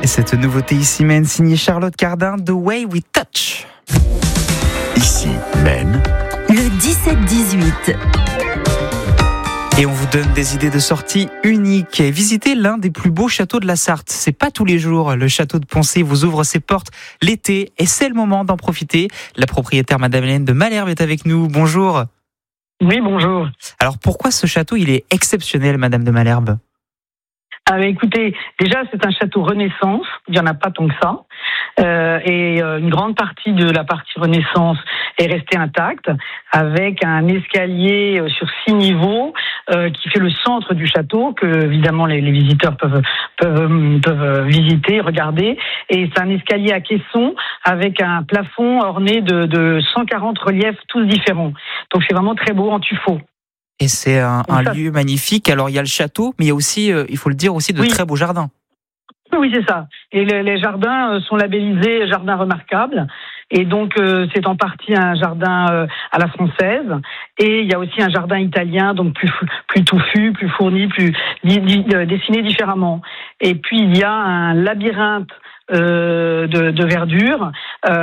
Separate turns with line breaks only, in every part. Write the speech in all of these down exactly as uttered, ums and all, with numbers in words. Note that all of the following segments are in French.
Cette nouveauté ici Maine, signée Charlotte Cardin, The Way We Touch.
Ici Maine,
le dix-sept dix-huit.
Et on vous donne des idées de sortie uniques. Visitez l'un des plus beaux châteaux de la Sarthe. C'est pas tous les jours. Le château de Poncé vous ouvre ses portes l'été et c'est le moment d'en profiter. La propriétaire Madame Hélène de Malherbe est avec nous. Bonjour.
Oui, bonjour.
Alors pourquoi ce château il est exceptionnel, Madame de Malherbe ?
Ah, bah, écoutez, déjà c'est un château Renaissance, il n'y en a pas tant que ça, euh, et euh, une grande partie de la partie Renaissance est restée intacte, avec un escalier euh, sur six niveaux euh, qui fait le centre du château, que évidemment les, les visiteurs peuvent, peuvent, peuvent visiter, regarder, et c'est un escalier à caisson avec un plafond orné de, de cent quarante reliefs tous différents. Donc c'est vraiment très beau en tuffeau.
Et c'est un, un lieu magnifique. Alors il y a le château, mais il y a aussi, euh, il faut le dire aussi, de
oui.
très beaux jardins.
Oui, c'est ça. Et les, les jardins sont labellisés jardins remarquables. Et donc euh, c'est en partie un jardin euh, à la française. Et il y a aussi un jardin italien, donc plus plus touffu, plus fourni, plus di, di, euh, dessiné différemment. Et puis il y a un labyrinthe Euh, de, de verdure,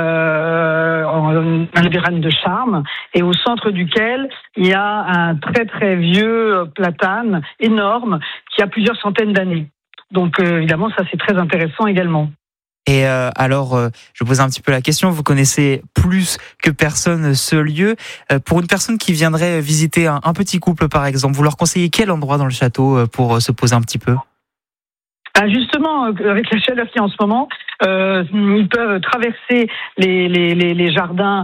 euh, un labyrinthe de charme, et au centre duquel il y a un très très vieux platane énorme qui a plusieurs centaines d'années. Donc euh, évidemment ça c'est très intéressant également.
Et euh, alors, euh, je pose un petit peu la question, vous connaissez plus que personne ce lieu. Euh, pour une personne qui viendrait visiter un, un petit couple par exemple, vous leur conseillez quel endroit dans le château pour euh, se poser un petit peu ?
Ah justement, avec la chaleur qu'il y a en ce moment, euh, ils peuvent traverser les, les, les, les jardins,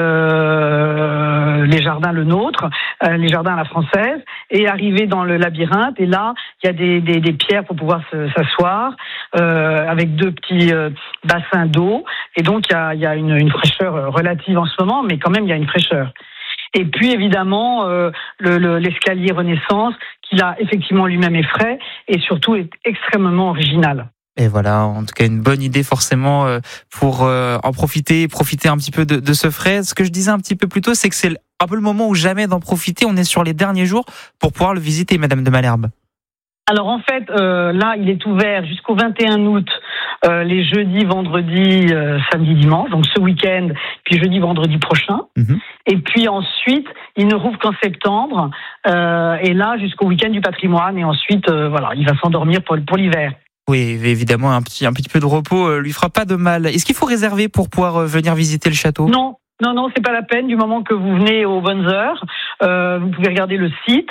euh, les jardins le nôtre, euh, les jardins à la française, et arriver dans le labyrinthe. Et là, il y a des, des, des pierres pour pouvoir se, s'asseoir, euh, avec deux petits euh, bassins d'eau. Et donc, il y a, il y a une, une fraîcheur relative en ce moment, mais quand même, il y a une fraîcheur. Et puis évidemment euh, le, le, l'escalier Renaissance, qui là effectivement lui-même est frais et surtout est extrêmement original.
Et voilà, en tout cas une bonne idée forcément pour en profiter, profiter un petit peu de, de ce frais. Ce que je disais un petit peu plus tôt, c'est que c'est un peu le moment où jamais d'en profiter. On est sur les derniers jours pour pouvoir le visiter, Madame de Malherbe.
Alors en fait, euh, là, il est ouvert jusqu'au vingt et un août, euh, les jeudis, vendredis, euh, samedi, dimanche, donc ce week-end, puis jeudi, vendredi prochain. Mmh. Et puis ensuite, il ne rouvre qu'en septembre, euh, et là, jusqu'au week-end du patrimoine, et ensuite, euh, voilà, il va s'endormir pour, pour l'hiver.
Oui, évidemment, un petit, un petit peu de repos euh, lui fera pas de mal. Est-ce qu'il faut réserver pour pouvoir euh, venir visiter le château ?
Non. Non, non, c'est pas la peine. Du moment que vous venez aux bonnes heures, euh, vous pouvez regarder le site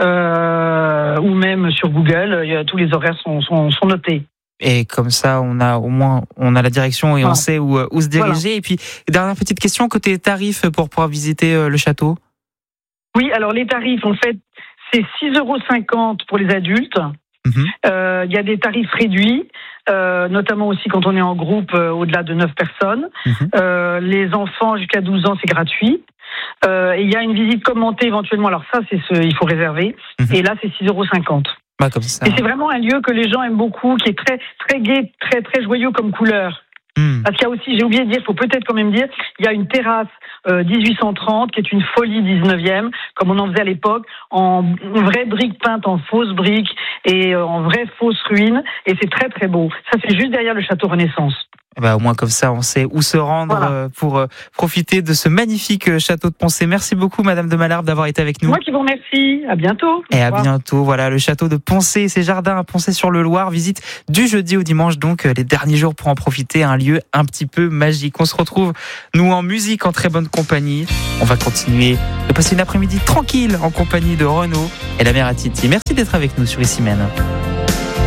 euh, ou même sur Google. Il y a, tous les horaires sont, sont, sont notés.
Et comme ça, on a au moins on a la direction et voilà. On sait où, où se diriger. Voilà. Et puis dernière petite question côté tarifs pour pouvoir visiter le château.
Oui, alors les tarifs, en fait, c'est six euros cinquante pour les adultes. Mmh. Euh, il y a des tarifs réduits, euh, notamment aussi quand on est en groupe euh, au-delà de neuf personnes. Mmh. Euh, les enfants jusqu'à douze ans, c'est gratuit. Euh, et il y a une visite commentée éventuellement. Alors ça, c'est ce, il faut réserver. Mmh. Et là, c'est six euros cinquante.
Bah, comme ça.
Et c'est vraiment un lieu que les gens aiment beaucoup, qui est très très gai, très très joyeux comme couleur. Mmh. Parce qu'il y a aussi, j'ai oublié de dire, il faut peut-être quand même dire, il y a une terrasse euh, dix-huit cent trente qui est une folie dix-neuvième, comme on en faisait à l'époque, en vraie brique peinte en fausse brique et euh, en vraie fausse ruine, et c'est très très beau. Ça, c'est juste derrière le château Renaissance.
Bah, au moins comme ça, on sait où se rendre
voilà.
pour euh, profiter de ce magnifique château de Poncé. Merci beaucoup, Madame de Malherbe, d'avoir été avec nous.
Moi qui vous remercie. À bientôt.
Et à bientôt. Voilà, le château de Poncé et ses jardins à Poncé-sur-le-Loir. Visite du jeudi au dimanche, donc les derniers jours pour en profiter. Un lieu un petit peu magique. On se retrouve, nous, en musique, en très bonne compagnie. On va continuer de passer une après-midi tranquille en compagnie de Renaud et la mère à Titi. Merci d'être avec nous sur Ici Maine.